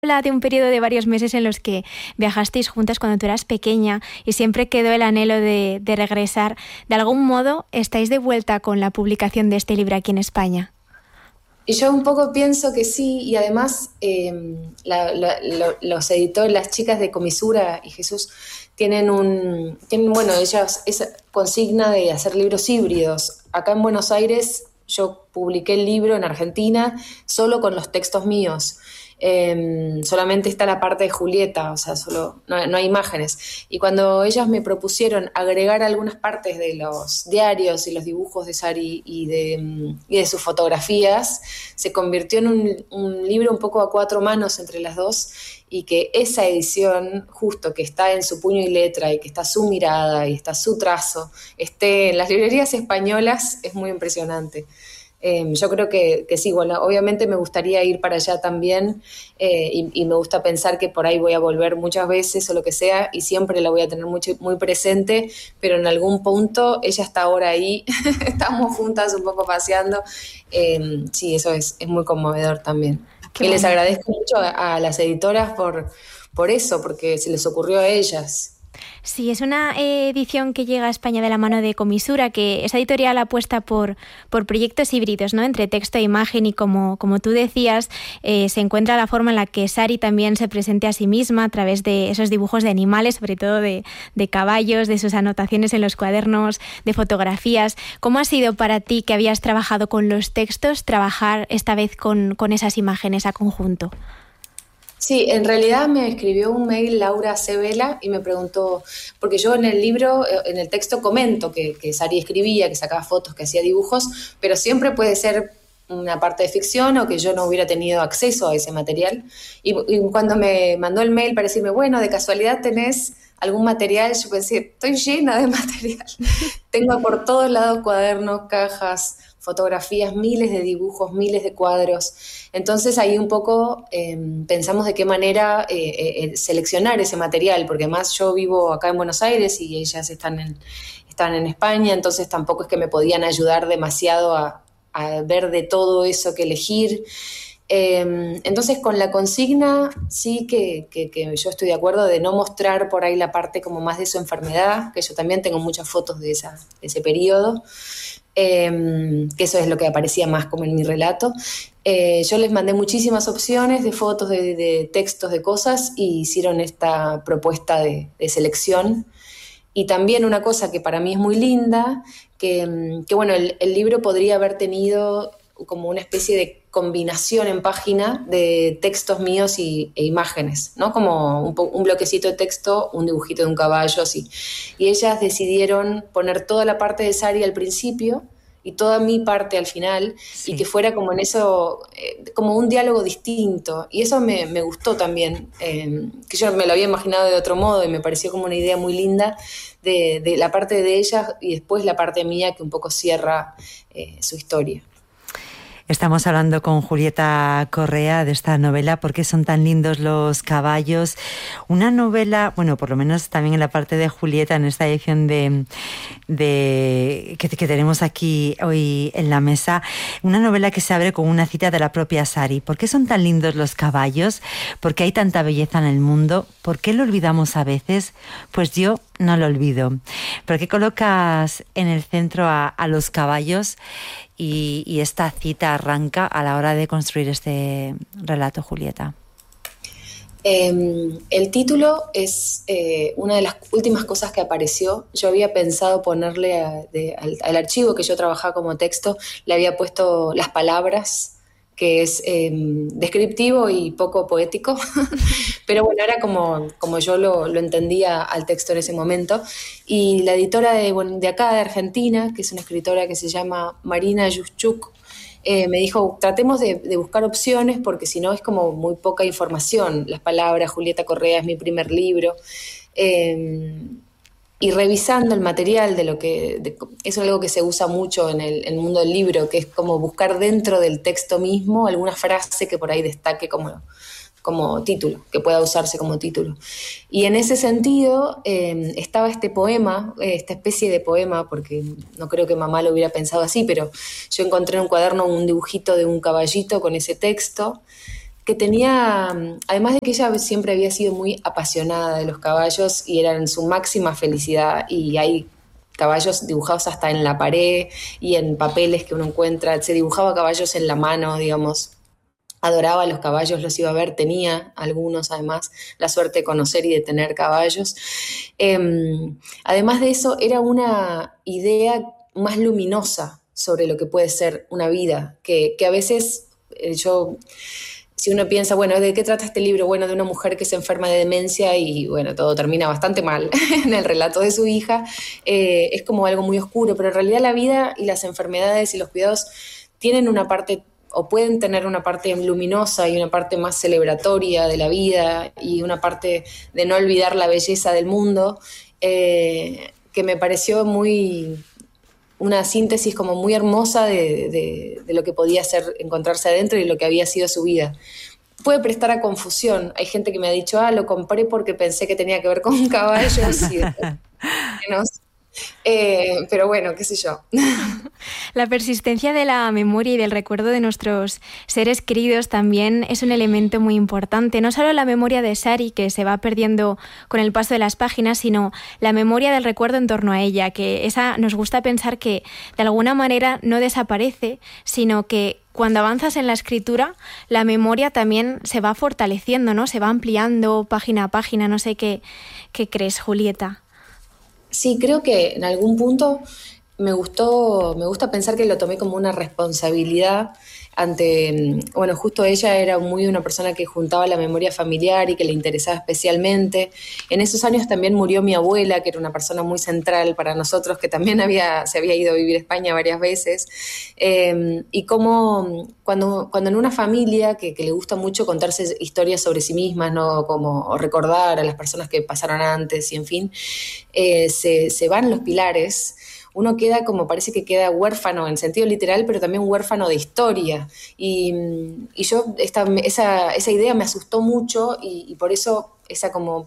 habla de un periodo de varios meses en los que viajasteis juntas cuando tú eras pequeña y siempre quedó el anhelo de regresar. ¿De algún modo estáis de vuelta con la publicación de este libro aquí en España? Y yo un poco pienso que sí, y además los editores, las chicas de Comisura y Jesús, bueno, ellas, esa consigna de hacer libros híbridos. Acá en Buenos Aires yo publiqué el libro en Argentina solo con los textos míos. Solamente está la parte de Julieta, o sea, no hay imágenes. Y cuando ellas me propusieron agregar algunas partes de los diarios y los dibujos de Sari y de sus fotografías, se convirtió en un libro un poco a cuatro manos entre las dos, y que esa edición, justo que está en su puño y letra y que está su mirada y está su trazo, esté en las librerías españolas, es muy impresionante. Yo creo que sí, bueno, obviamente me gustaría ir para allá también, y me gusta pensar que por ahí voy a volver muchas veces o lo que sea, y siempre la voy a tener muy presente, pero en algún punto ella está ahora ahí, estamos juntas un poco paseando. Sí, eso es muy conmovedor también. Qué Y les bonito. agradezco mucho a las editoras por eso, porque se les ocurrió a ellas. Sí, es una edición que llega a España de la mano de Comisura, que esa editorial apuesta por proyectos híbridos, ¿no? Entre texto e imagen, y como tú decías, se encuentra la forma en la que Sari también se presente a sí misma a través de esos dibujos de animales, sobre todo de caballos, de sus anotaciones en los cuadernos, de fotografías. ¿Cómo ha sido para ti, que habías trabajado con los textos, trabajar esta vez con esas imágenes a conjunto? Sí, en realidad me escribió un mail Laura Cebela y me preguntó, porque yo en el libro, en el texto comento que Sari escribía, que sacaba fotos, que hacía dibujos, pero siempre puede ser una parte de ficción o que yo no hubiera tenido acceso a ese material. Y cuando me mandó el mail para decirme, bueno, de casualidad tenés algún material, yo pensé, estoy llena de material. Tengo por todos lados cuadernos, cajas, fotografías, miles de dibujos, miles de cuadros. Entonces ahí un poco pensamos de qué manera seleccionar ese material, porque además yo vivo acá en Buenos Aires y ellas están en España, entonces tampoco es que me podían ayudar demasiado a ver de todo eso que elegir. Entonces con la consigna sí que yo estoy de acuerdo de no mostrar por ahí la parte como más de su enfermedad, que yo también tengo muchas fotos de ese periodo, que eso es lo que aparecía más como en mi relato. Yo les mandé muchísimas opciones de fotos, de textos, de cosas, y hicieron esta propuesta de selección. Y también una cosa que para mí es muy linda, que bueno, el libro podría haber tenido como una especie de combinación en página de textos míos e imágenes, ¿no? Como un bloquecito de texto, un dibujito de un caballo, así. Y ellas decidieron poner toda la parte de Sari al principio y toda mi parte al final, y que Sí. fuera como en eso, como un diálogo distinto. Y eso me gustó también, que yo me lo había imaginado de otro modo y me pareció como una idea muy linda de la parte de ellas y después la parte mía que un poco cierra su historia. Estamos hablando con Julieta Correa de esta novela, ¿Por qué son tan lindos los caballos? Una novela, bueno, por lo menos también en la parte de Julieta, en esta edición que tenemos aquí hoy en la mesa, una novela que se abre con una cita de la propia Sari. ¿Por qué son tan lindos los caballos? ¿Por qué hay tanta belleza en el mundo? ¿Por qué lo olvidamos a veces? Pues yo no lo olvido. ¿Por qué colocas en el centro a los caballos? Y esta cita arranca a la hora de construir este relato, Julieta. El título es una de las últimas cosas que apareció. Yo había pensado ponerle al archivo que yo trabajaba como texto, le había puesto las palabras, que es descriptivo y poco poético, pero bueno, era como yo lo entendía al texto en ese momento. Y la editora de acá, de Argentina, que es una escritora que se llama Marina Yuschuk, me dijo, tratemos de buscar opciones porque si no es como muy poca información. Las palabras, Julieta Correa es mi primer libro. Y revisando el material eso es algo que se usa mucho en el mundo del libro, que es como buscar dentro del texto mismo alguna frase que por ahí destaque como título, que pueda usarse como título. Y en ese sentido estaba este poema, esta especie de poema, porque no creo que mamá lo hubiera pensado así, pero yo encontré en un cuaderno un dibujito de un caballito con ese texto, que tenía, además de que ella siempre había sido muy apasionada de los caballos y eran su máxima felicidad, y hay caballos dibujados hasta en la pared y en papeles que uno encuentra, se dibujaba caballos en la mano, digamos. Adoraba a los caballos, los iba a ver, tenía algunos además la suerte de conocer y de tener caballos. Además de eso, era una idea más luminosa sobre lo que puede ser una vida, que a veces si uno piensa, bueno, ¿de qué trata este libro? Bueno, de una mujer que se enferma de demencia y, bueno, todo termina bastante mal en el relato de su hija. Es como algo muy oscuro, pero en realidad la vida y las enfermedades y los cuidados tienen una parte, o pueden tener una parte luminosa y una parte más celebratoria de la vida y una parte de no olvidar la belleza del mundo, que me pareció una síntesis como muy hermosa de lo que podía ser encontrarse adentro y lo que había sido su vida. Puede prestar a confusión. Hay gente que me ha dicho, lo compré porque pensé que tenía que ver con caballos y menos. Pero bueno, qué sé yo. La persistencia de la memoria y del recuerdo de nuestros seres queridos también es un elemento muy importante. No solo la memoria de Sari, que se va perdiendo con el paso de las páginas, sino la memoria del recuerdo en torno a ella, que esa nos gusta pensar que de alguna manera no desaparece, sino que cuando avanzas en la escritura, la memoria también se va fortaleciendo, ¿no? Se va ampliando página a página. No sé qué crees, Julieta. Sí, creo que en algún punto me gusta pensar que lo tomé como una responsabilidad bueno, justo ella era muy una persona que juntaba la memoria familiar y que le interesaba especialmente. En esos años también murió mi abuela, que era una persona muy central para nosotros, que también se había ido a vivir a España varias veces. Y como cuando en una familia que le gusta mucho contarse historias sobre sí mismas, ¿no? O recordar a las personas que pasaron antes y en fin, se van los pilares. Uno parece que queda huérfano en sentido literal, pero también huérfano de historia. Y yo, esa idea me asustó mucho y por eso esa como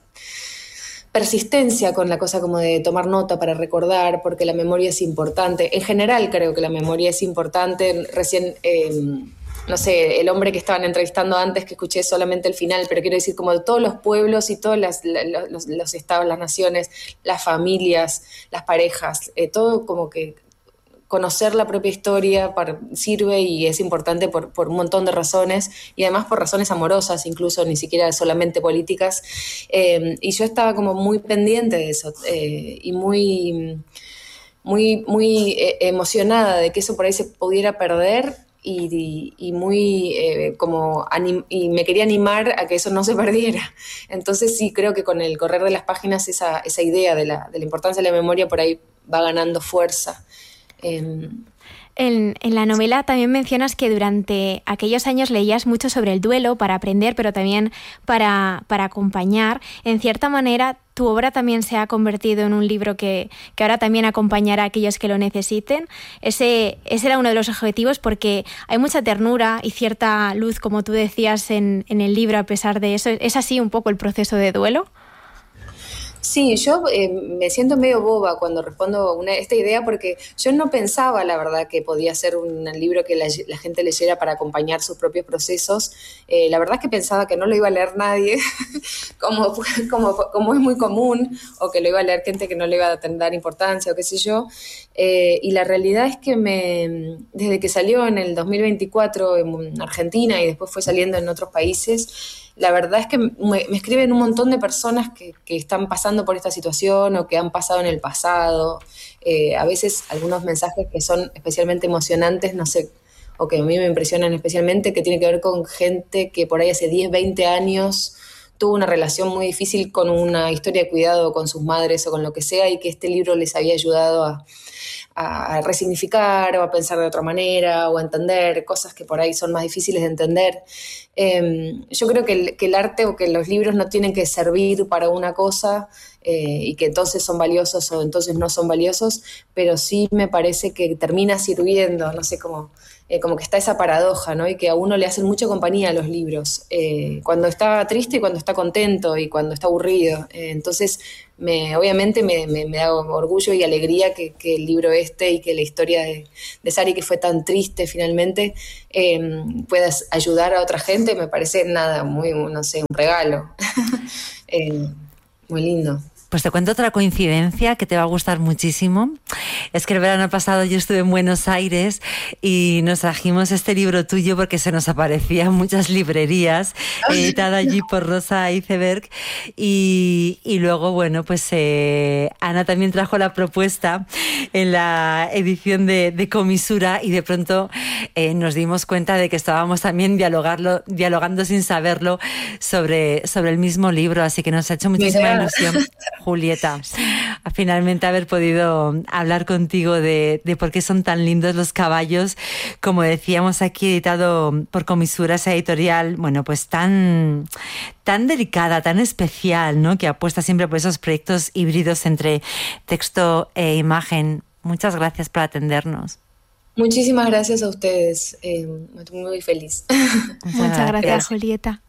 persistencia con la cosa como de tomar nota para recordar, porque la memoria es importante. En general creo que la memoria es importante. Recién, no sé, el hombre que estaban entrevistando antes, que escuché solamente el final, pero quiero decir, como de todos los pueblos y todos los estados, las naciones, las familias, las parejas, todo como que conocer la propia historia sirve y es importante por un montón de razones, y además por razones amorosas, incluso ni siquiera solamente políticas. Y yo estaba como muy pendiente de eso y muy emocionada de que eso por ahí se pudiera perder. Y me quería animar a que eso no se perdiera. Entonces sí, creo que con el correr de las páginas esa idea de la importancia de la memoria por ahí va ganando fuerza. En la novela también mencionas que durante aquellos años leías mucho sobre el duelo para aprender, pero también para acompañar. En cierta manera, tu obra también se ha convertido en un libro que ahora también acompañará a aquellos que lo necesiten. Ese era uno de los objetivos, porque hay mucha ternura y cierta luz, como tú decías, en el libro a pesar de eso. ¿Es así un poco el proceso de duelo? Sí, yo me siento medio boba cuando respondo esta idea, porque yo no pensaba, la verdad, que podía ser un libro que la gente leyera para acompañar sus propios procesos. La verdad es que pensaba que no lo iba a leer nadie, como es muy común, o que lo iba a leer gente que no le iba a dar importancia, o qué sé yo. Y la realidad es que desde que salió en el 2024 en Argentina y después fue saliendo en otros países, la verdad es que me escriben un montón de personas que están pasando por esta situación o que han pasado en el pasado. A veces algunos mensajes que son especialmente emocionantes, no sé, o que a mí me impresionan especialmente, que tiene que ver con gente que por ahí hace 10, 20 años tuvo una relación muy difícil con una historia de cuidado con sus madres o con lo que sea, y que este libro les había ayudado a resignificar o a pensar de otra manera o a entender cosas que por ahí son más difíciles de entender. Yo creo que el arte o que los libros no tienen que servir para una cosa y que entonces son valiosos o entonces no son valiosos, pero sí me parece que termina sirviendo, no sé cómo como que está esa paradoja, ¿no? Y que a uno le hacen mucha compañía los libros, cuando está triste y cuando está contento y cuando está aburrido. Entonces, obviamente me da orgullo y alegría que el libro y que la historia de Sari, que fue tan triste finalmente, pueda ayudar a otra gente. Me parece muy, no sé, un regalo. Muy lindo. Pues te cuento otra coincidencia que te va a gustar muchísimo. Es que el verano pasado yo estuve en Buenos Aires y nos trajimos este libro tuyo porque se nos aparecía en muchas librerías, editado allí por Rosa Iceberg. Y luego, bueno, pues Ana también trajo la propuesta en la edición de Comisura, y de pronto nos dimos cuenta de que estábamos también dialogando sin saberlo sobre el mismo libro. Así que nos ha hecho muchísima ilusión, Julieta, finalmente haber podido hablar contigo de por qué son tan lindos los caballos. Como decíamos aquí, editado por Comisura, esa editorial, bueno, pues tan delicada, tan especial, ¿no? Que apuesta siempre por esos proyectos híbridos entre texto e imagen. Muchas gracias por atendernos. Muchísimas gracias a ustedes, estoy muy feliz. Muchas gracias, Julieta.